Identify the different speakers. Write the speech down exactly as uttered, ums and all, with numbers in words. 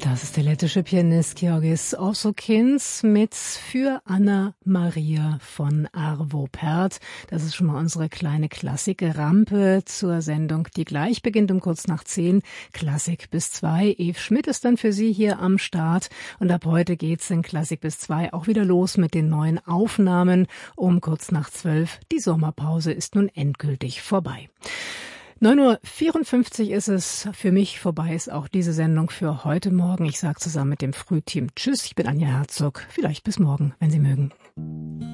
Speaker 1: Das ist der lettische Pianist Georgis Ossokins mit Für Anna-Maria von Arvo Pärt. Das ist schon mal unsere kleine Klassikrampe zur Sendung, die gleich beginnt um kurz nach zehn. Klassik bis zwei. Eve Schmidt ist dann für Sie hier am Start. Und ab heute geht's in Klassik bis zwei auch wieder los mit den neuen Aufnahmen um kurz nach zwölf. Die Sommerpause ist nun endgültig vorbei. neun Uhr vierundfünfzig ist es. Für mich vorbei ist auch diese Sendung für heute Morgen. Ich sage zusammen mit dem Frühteam Tschüss. Ich bin Anja Herzog. Vielleicht bis morgen, wenn Sie mögen.